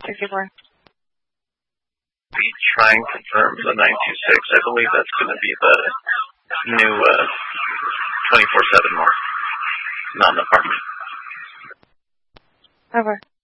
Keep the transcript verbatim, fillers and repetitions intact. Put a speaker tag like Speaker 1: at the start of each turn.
Speaker 1: sixty-four.
Speaker 2: We try and confirm the nine two six. I believe that's going to be the new uh, twenty-four seven mark, not an apartment.
Speaker 1: Over.